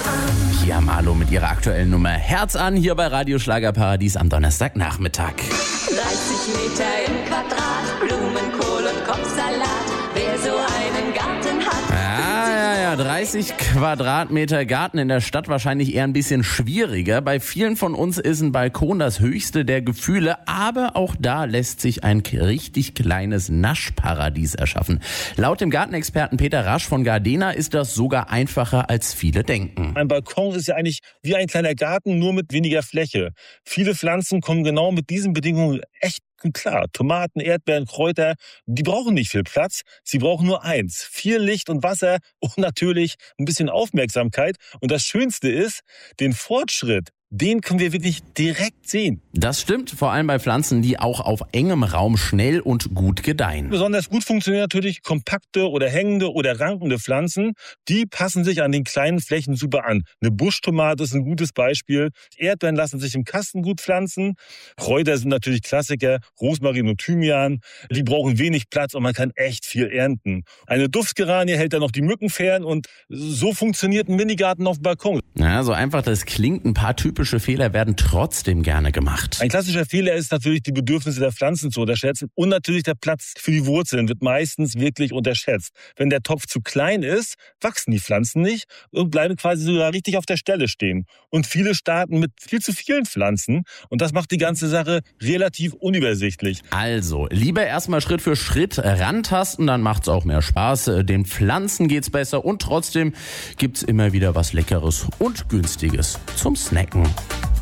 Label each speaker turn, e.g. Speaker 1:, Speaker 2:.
Speaker 1: Pia Marlo mit ihrer aktuellen Nummer Herz an, hier bei Radio Schlagerparadies am Donnerstagnachmittag.
Speaker 2: 30 Meter im Quadrat, Blumenkohl und Kopfsalat. Wer so einen Garten hat.
Speaker 1: Ja, 30 Quadratmeter Garten in der Stadt wahrscheinlich eher ein bisschen schwieriger. Bei vielen von uns ist ein Balkon das höchste der Gefühle, aber auch da lässt sich ein richtig kleines Naschparadies erschaffen. Laut dem Gartenexperten Peter Rasch von Gardena ist das sogar einfacher, als viele denken.
Speaker 3: Ein Balkon ist ja eigentlich wie ein kleiner Garten, nur mit weniger Fläche. Viele Pflanzen kommen genau mit diesen Bedingungen echt gut klar. Tomaten, Erdbeeren, Kräuter, die brauchen nicht viel Platz. Sie brauchen nur eins: viel Licht und Wasser und natürlich ein bisschen Aufmerksamkeit. Und das Schönste ist, den Fortschritt, den können wir wirklich direkt sehen.
Speaker 1: Das stimmt, vor allem bei Pflanzen, die auch auf engem Raum schnell und gut gedeihen.
Speaker 3: Besonders gut funktionieren natürlich kompakte oder hängende oder rankende Pflanzen. Die passen sich an den kleinen Flächen super an. Eine Buschtomate ist ein gutes Beispiel. Erdbeeren lassen sich im Kasten gut pflanzen. Kräuter sind natürlich Klassiker. Rosmarin und Thymian. Die brauchen wenig Platz und man kann echt viel ernten. Eine Duftgeranie hält dann noch die Mücken fern und so funktioniert ein Minigarten auf dem Balkon.
Speaker 1: Ja, so einfach das klingt, ein paar typische Fehler werden trotzdem gerne gemacht.
Speaker 3: Ein klassischer Fehler ist natürlich, die Bedürfnisse der Pflanzen zu unterschätzen und natürlich der Platz für die Wurzeln wird meistens wirklich unterschätzt. Wenn der Topf zu klein ist, wachsen die Pflanzen nicht und bleiben quasi sogar richtig auf der Stelle stehen. Und viele starten mit viel zu vielen Pflanzen und das macht die ganze Sache relativ unübersichtlich.
Speaker 1: Also, lieber erstmal Schritt für Schritt rantasten, dann macht's auch mehr Spaß. Den Pflanzen geht's besser und trotzdem gibt's immer wieder was Leckeres und Günstiges zum Snacken.